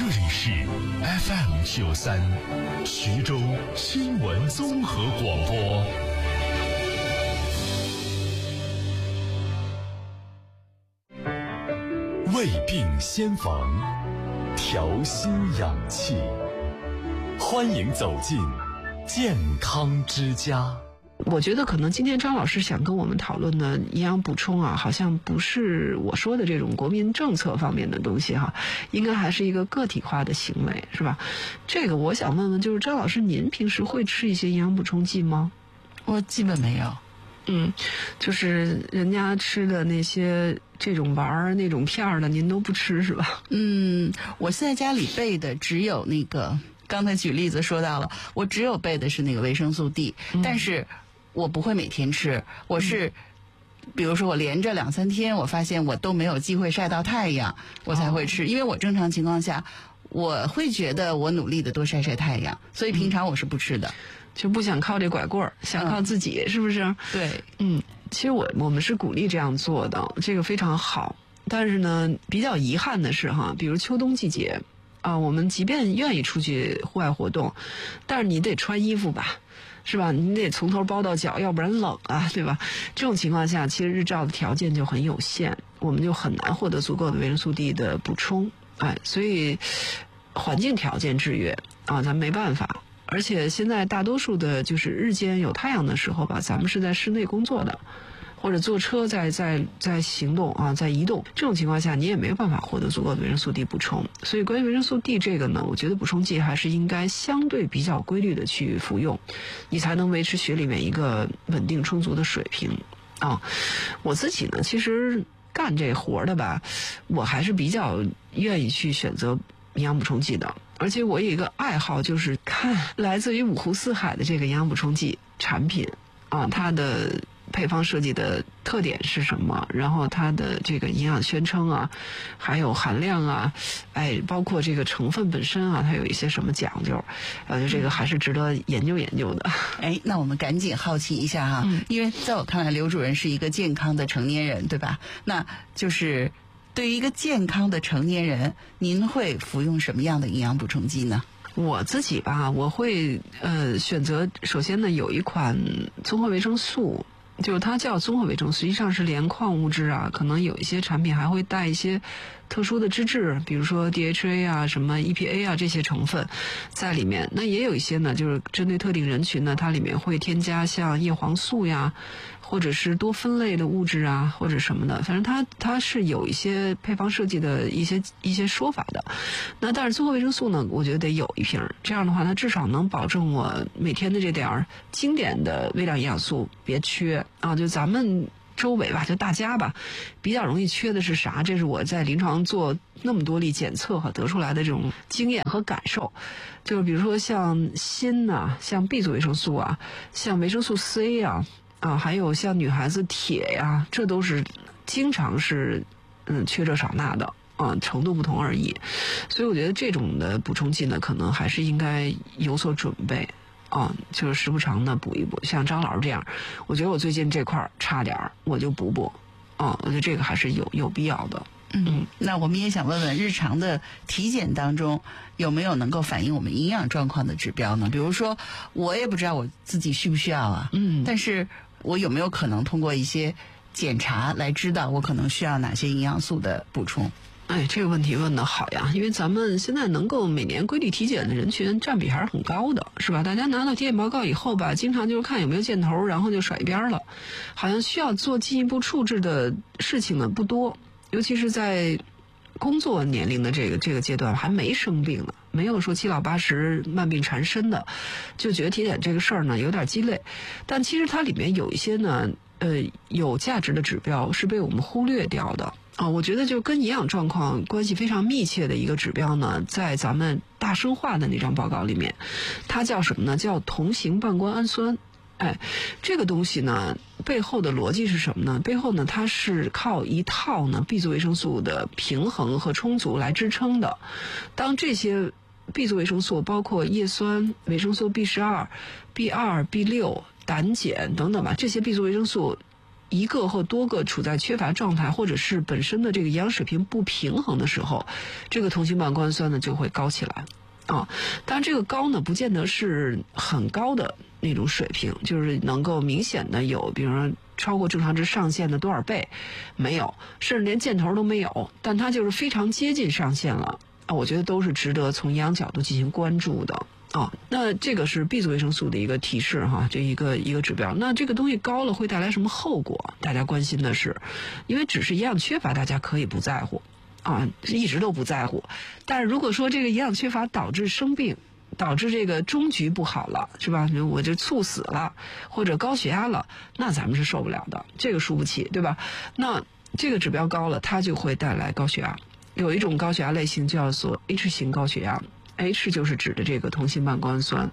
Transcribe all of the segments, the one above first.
里是 FM93 徐州新闻综合广播。胃病先防，调心养气，欢迎走进健康之家。 我觉得可能今天张老师想跟我们讨论的营养补充啊，好像不是我说的这种国民政策方面的东西哈，应该还是一个个体化的行为，是吧？这个我想问问，就是张老师，您平时会吃一些营养补充剂吗？ 我基本没有。 就是人家吃的那些这种丸儿那种片儿的，您都不吃是吧？ 我现在家里备的只有那个，刚才举例子说到了，我只有备的是那个维生素 D，但是我不会每天吃，我是比如说我连着2-3天，我发现我都没有机会晒到太阳，我才会吃，因为我正常情况下我会觉得我努力的多晒晒太阳，所以平常我是不吃的， 就不想靠这拐棍儿，想靠自己，是不是？ 对， 其实我们是鼓励这样做的，这个非常好。但是呢，比较遗憾的是哈，比如秋冬季节啊，我们即便愿意出去户外活动，但是你得穿衣服吧，是吧？你得从头包到脚，要不然冷啊，对吧？这种情况下，其实日照的条件就很有限，我们就很难获得足够的维生素 D 的补充。所以环境条件制约啊，咱没办法。而且现在大多数的就是日间有太阳的时候吧，咱们是在室内工作的，或者坐车在行动啊，在移动，这种情况下你也没有办法获得足够的维生素 D 补充。所以关于维生素 D 这个呢，我觉得补充剂还是应该相对比较规律的去服用，你才能维持血里面一个稳定充足的水平啊。我自己呢，其实干这活的吧，我还是比较愿意去选择营养补充剂的。而且我有一个爱好，就是看来自于五湖四海的这个营养补充剂产品啊，它的配方设计的特点是什么，然后它的这个营养宣称啊，还有含量啊，包括这个成分本身啊，它有一些什么讲究，这个还是值得研究研究的。 那我们赶紧好奇一下哈，因为在我看来，刘主任是一个健康的成年人，对吧？那就是对于一个健康的成年人，您会服用什么样的营养补充剂呢？ 我自己吧，我会选择，首先呢，有一款综合维生素，就是它叫综合维生素，实际上是连矿物质啊，可能有一些产品还会带一些特殊的脂质，比如说 DHA 啊、什么 EPA 啊这些成分在里面。那也有一些呢，就是针对特定人群呢，它里面会添加像叶黄素呀，或者是多酚类的物质啊，或者什么的，反正它是有一些配方设计的一些说法的。那但是综合维生素呢，我觉得得有一瓶，这样的话它至少能保证我每天的这点经典的微量营养素别缺啊。就咱们周围吧，就大家吧，比较容易缺的是啥？这是我在临床做那么多例检测和得出来的这种经验和感受。就是比如说像锌啊，像 B 族维生素啊，像维生素 C 啊，还有像女孩子铁呀，这都是经常是缺这少那的啊，程度不同而已。所以我觉得这种的补充剂呢，可能还是应该有所准备啊，就是时不常的补一补。像张老师这样，我觉得我最近这块差点我就补啊，我觉得这个还是有必要的。 那我们也想问问，日常的体检当中有没有能够反映我们营养状况的指标呢？比如说，我也不知道我自己需不需要啊，但是我有没有可能通过一些检查来知道我可能需要哪些营养素的补充？ 这个问题问得好呀，因为咱们现在能够每年规律体检的人群占比还是很高的，是吧？大家拿到体检报告以后吧，经常就是看有没有箭头，然后就甩一边了，好像需要做进一步处置的事情呢不多，尤其是在工作年龄的这个阶段，还没生病呢，没有说7老80慢病缠身的，就觉得体检这个事儿呢有点鸡肋。但其实它里面有一些呢有价值的指标是被我们忽略掉的啊。我觉得就跟营养状况关系非常密切的一个指标呢，在咱们大生化的那张报告里面，它叫什么呢？叫同型半胱氨酸。这个东西呢，背后的逻辑是什么呢？背后呢，它是靠一套呢 B 族维生素的平衡和充足来支撑的。当这些 B 族维生素，包括叶酸、维生素 B12、B2、B6、胆碱等等吧，这些 B 族维生素一个或多个处在缺乏状态，或者是本身的这个营养水平不平衡的时候，这个同型半胱氨酸呢就会高起来。当然这个高呢不见得是很高的那种水平，就是能够明显的有比如说超过正常值上限的多少倍，没有，甚至连箭头都没有，但它就是非常接近上限了我觉得都是值得从营养角度进行关注的那这个是 B 族维生素的一个提示这一个指标。那这个东西高了会带来什么后果？大家关心的是，因为只是营养缺乏，大家可以不在乎一直都不在乎。但是如果说这个营养缺乏导致生病，导致这个终局不好了，是吧？我就猝死了，或者高血压了，那咱们是受不了的，这个输不起，对吧？那这个指标高了，它就会带来高血压。有一种高血压类型叫做 H 型高血压 ，H 就是指的这个同型半胱氨酸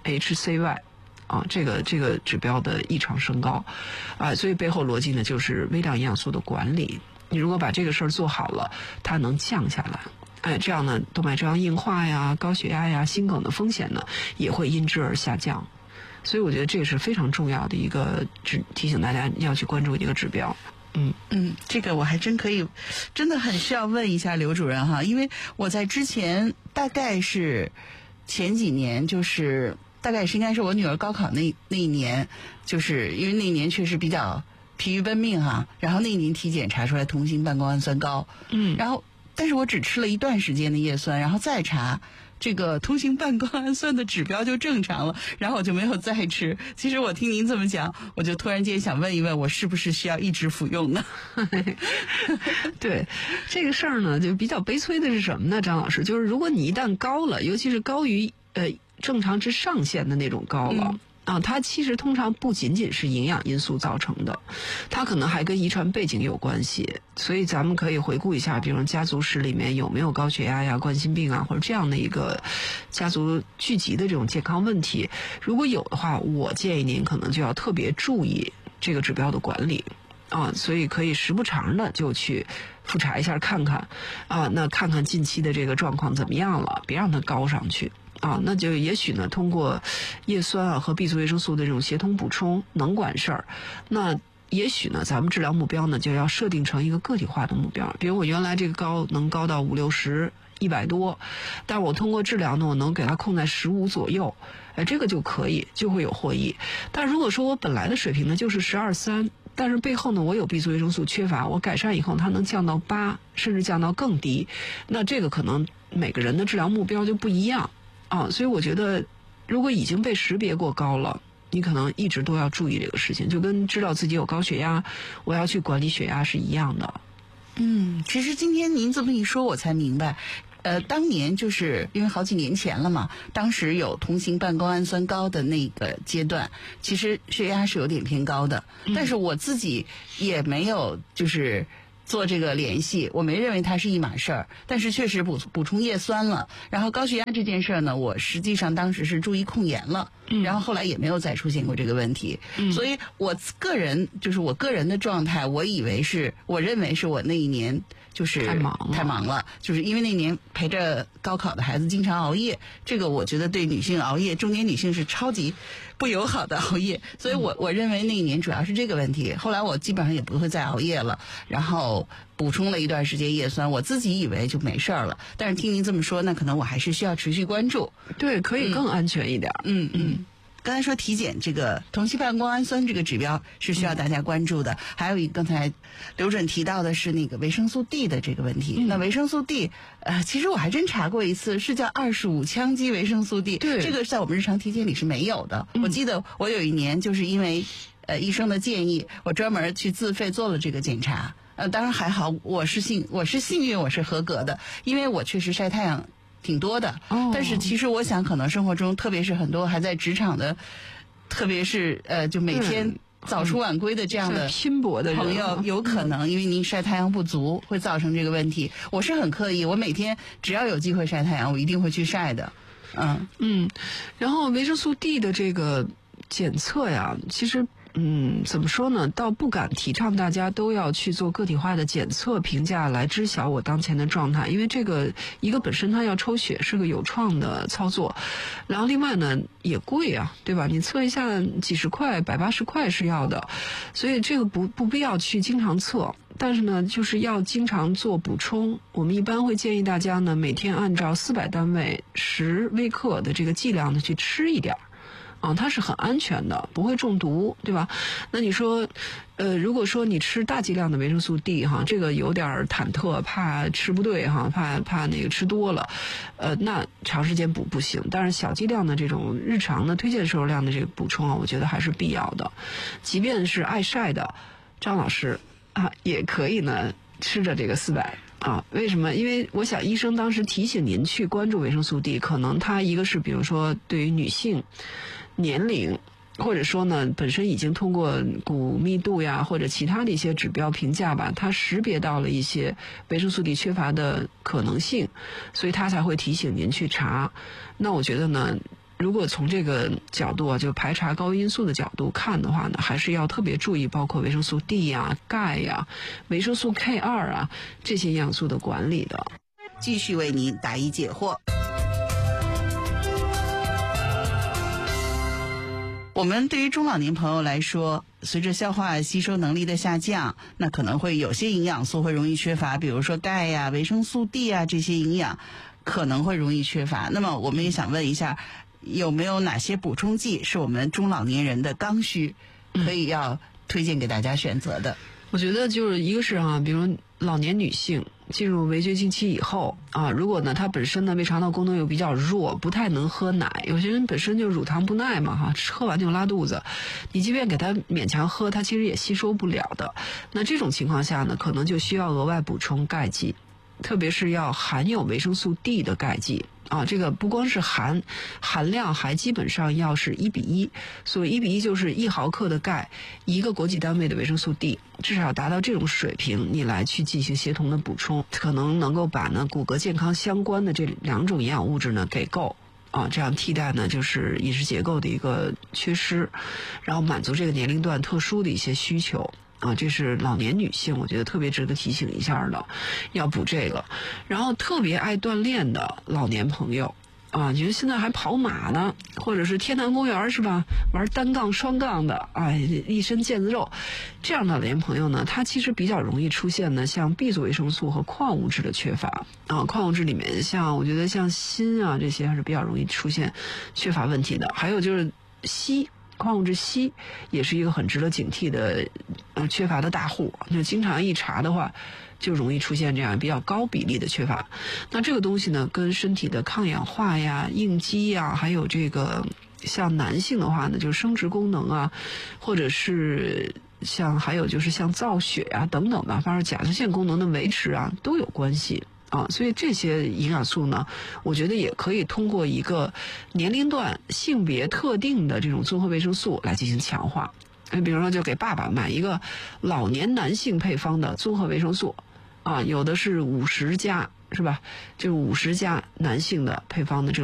HCY 这个指标的异常升高所以背后逻辑呢就是微量营养素的管理。你如果把这个事儿做好了，它能降下来。这样呢，动脉粥样硬化呀、高血压呀、心梗的风险呢，也会因之而下降。所以我觉得这是非常重要的一个提醒大家要去关注的一个指标。 这个我还真可以，真的很需要问一下刘主任因为我在之前大概是前几年，就是大概是应该是我女儿高考那一年，就是因为那一年确实比较疲于奔命然后那一年体检查出来同型半胱氨酸高，然后但是我只吃了一段时间的叶酸，然后再查这个同型半胱氨酸的指标就正常了，然后我就没有再吃。其实我听您这么讲，我就突然间想问一问，我是不是需要一直服用呢？ 对，这个事儿呢，就比较悲催的是什么呢？张老师，就是如果你一旦高了，尤其是高于正常值上限的那种高了。它其实通常不仅仅是营养因素造成的，它可能还跟遗传背景有关系。所以咱们可以回顾一下，比如家族史里面有没有高血压呀、冠心病或者这样的一个家族聚集的这种健康问题。如果有的话，我建议您可能就要特别注意这个指标的管理所以可以时不常的就去复查一下看看那看看近期的这个状况怎么样了，别让它高上去。那就也许呢，通过叶酸和 B 族维生素的这种协同补充能管事儿。那也许呢，咱们治疗目标呢就要设定成一个个体化的目标。比如我原来这个能高到50、60、100多，但我通过治疗呢，我能给它控在15左右，这个就可以，就会有获益。但如果说我本来的水平呢就是12、3，但是背后呢我有 B 族维生素缺乏，我改善以后它能降到8，甚至降到更低，那这个可能每个人的治疗目标就不一样。所以我觉得如果已经被识别过高了，你可能一直都要注意这个事情，就跟知道自己有高血压，我要去管理血压是一样的。 其实今天您这么一说，我才明白，当年就是因为好几年前了嘛，当时有同型半胱氨酸高的那个阶段，其实血压是有点偏高的，但是我自己也没有就是做这个联系，我没认为它是一码事儿，但是确实补充叶酸了。然后高血压这件事儿呢，我实际上当时是注意控盐了，然后后来也没有再出现过这个问题。所以我个人的状态，我认为是我那一年就是太忙了，就是因为那年陪着高考的孩子经常熬夜，这个我觉得对女性熬夜，中年女性是超级不友好的熬夜，所以我认为那一年主要是这个问题。后来我基本上也不会再熬夜了，然后补充了一段时间叶酸，我自己以为就没事儿了，但是听您这么说，那可能我还是需要持续关注。 对，可以更安全一点。 刚才说体检这个同型半胱氨酸这个指标是需要大家关注的，还有一个刚才刘准提到的是那个维生素 D 的这个问题。那维生素 D，其实我还真查过一次，是叫25羟基维生素 D， 对， 这个在我们日常体检里是没有的。我记得我有一年就是因为医生的建议，我专门去自费做了这个检查。当然还好，我是幸运，我是合格的，因为我确实晒太阳挺多的，但是其实我想可能生活中，特别是很多还在职场的，特别是就每天早出晚归的这样的拼搏的朋友，有可能因为您晒太阳不足会造成这个问题。我是很刻意，我每天只要有机会晒太阳，我一定会去晒的。 然后维生素 D 的这个检测呀，其实怎么说呢？倒不敢提倡大家都要去做个体化的检测评价来知晓我当前的状态，因为这个一个本身它要抽血是个有创的操作，然后另外呢也贵啊，对吧？你测一下几十块、180块是要的，所以这个不必要去经常测。但是呢，就是要经常做补充。我们一般会建议大家呢，每天按照400单位10微克的这个剂量呢去吃一点它是很安全的，不会中毒，对吧？那你说，如果说你吃大剂量的维生素 D 这个有点忐忑，怕吃不对怕那个吃多了，那长时间补不行。但是小剂量的这种日常的推荐摄入量的这个补充我觉得还是必要的。即便是爱晒的张老师也可以呢吃着这个400。为什么？因为我想医生当时提醒您去关注维生素 D， 可能它一个是比如说对于女性年龄，或者说呢本身已经通过骨密度呀或者其他的一些指标评价吧，它识别到了一些维生素 D 缺乏的可能性，所以它才会提醒您去查。那我觉得呢，如果从这个角度就排查高危因素的角度看的话呢，还是要特别注意包括维生素 D 呀、钙呀、维生素 K2 这些营养素的管理的。 继续为您答疑解惑。我们对于中老年朋友来说，随着消化吸收能力的下降，那可能会有些营养素会容易缺乏，比如说钙呀、维生素 D 啊，这些营养可能会容易缺乏。那么我们也想问一下，有没有哪些补充剂是我们中老年人的刚需，可以要推荐给大家选择的？ 我觉得就是一个是比如老年女性进入围绝经期以后如果呢她本身呢胃肠道功能又比较弱，不太能喝奶，有些人本身就乳糖不耐嘛喝完就拉肚子，你即便给她勉强喝，她其实也吸收不了的。那这种情况下呢，可能就需要额外补充钙剂，特别是要含有维生素 D 的钙剂这个不光是含量，还基本上要是1:1，所以1:1就是1毫克的钙1个国际单位的维生素 D， 至少达到这种水平，你来去进行协同的补充，可能能够把呢骨骼健康相关的这2种营养物质呢给够这样替代呢就是饮食结构的一个缺失，然后满足这个年龄段特殊的一些需求。这是老年女性我觉得特别值得提醒一下的，要补这个。然后特别爱锻炼的老年朋友你说现在还跑马呢，或者是天坛公园是吧，玩单杠双杠的一身腱子肉，这样的老年朋友呢，他其实比较容易出现呢像 B 族维生素和矿物质的缺乏矿物质里面我觉得像锌这些还是比较容易出现缺乏问题的。还有就是硒，矿物质硒也是一个很值得警惕的缺乏的大户，就经常一查的话就容易出现这样比较高比例的缺乏。那这个东西呢跟身体的抗氧化呀、应激呀，还有这个像男性的话呢就是生殖功能或者是还有就是像造血等等的，反正甲状腺功能的维持都有关系所以这些营养素呢，我觉得也可以通过一个年龄段、性别特定的这种综合维生素来进行强化。比如说，就给爸爸买一个老年男性配方的综合维生素有的是50+，是吧？就50+男性的配方的这种